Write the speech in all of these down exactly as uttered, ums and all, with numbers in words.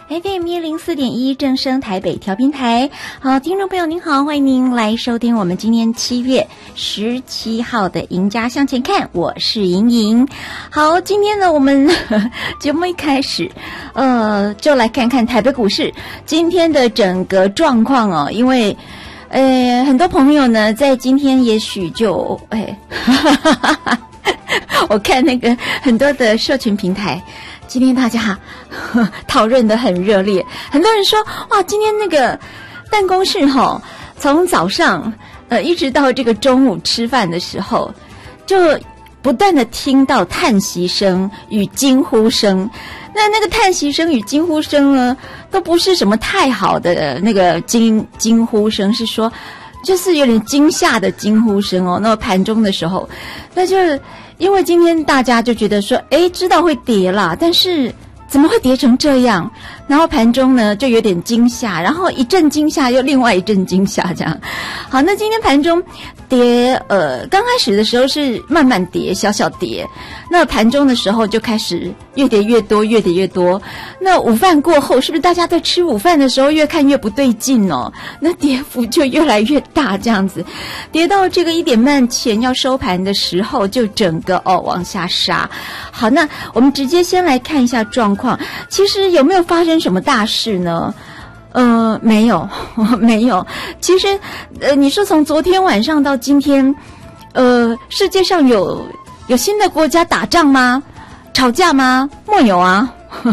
F M 一零四点一正声台北调频台。好，听众朋友您好，欢迎您来收听我们今天七月十七号的赢家向前看，我是莹莹。好，今天呢我们呵呵节目一开始呃就来看看台北股市今天的整个状况哦，因为呃很多朋友呢在今天也许就哎哈哈哈哈我看那个很多的社群平台今天大家呵讨论得很热烈，很多人说哇，今天那个办公室齁，从早上呃一直到这个中午吃饭的时候，就不断的听到叹息声与惊呼声。那那个叹息声与惊呼声呢，都不是什么太好的那个惊惊呼声，是说就是有点惊吓的惊呼声哦。那么盘中的时候，那就是因为今天大家就觉得说，诶，知道会跌啦，但是怎么会跌成这样？然后盘中呢就有点惊吓，然后一阵惊吓又另外一阵惊吓，这样。好，那今天盘中跌，呃，刚开始的时候是慢慢跌，小小跌。那盘中的时候就开始越跌越多，越跌越多。那午饭过后，是不是大家在吃午饭的时候越看越不对劲哦？那跌幅就越来越大，这样子，跌到这个一点半前要收盘的时候，就整个哦往下杀。好，那我们直接先来看一下状况。其实有没有发生什么大事呢？呃，没有，没有。其实，呃，你说从昨天晚上到今天，呃，世界上有有新的国家打仗吗？吵架吗？没有啊。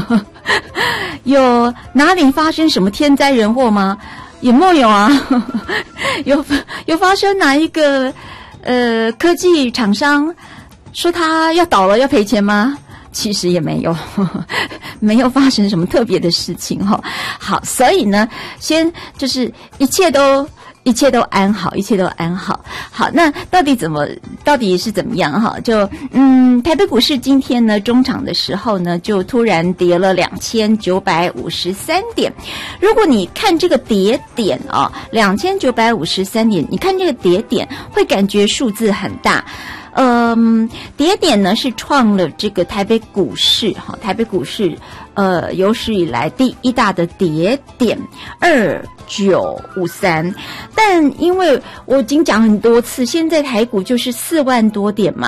有哪里发生什么天灾人祸吗？也没有啊。有有发生哪一个呃科技厂商说他要倒了要赔钱吗？其实也没有，呵呵没有发生什么特别的事情哈。好，所以呢，先就是一切都一切都安好，一切都安好。好，那到底怎么，到底是怎么样哈？就嗯，台北股市今天呢，中场的时候呢，就突然跌了两千九百五十三点。如果你看这个跌点啊，两千九百五十三点，你看这个跌点，会感觉数字很大。嗯，跌点呢是创了这个台北股市哈，台北股市呃有史以来第一大的跌点二九五三，但因为我已经讲很多次，现在台股就是四万多点嘛，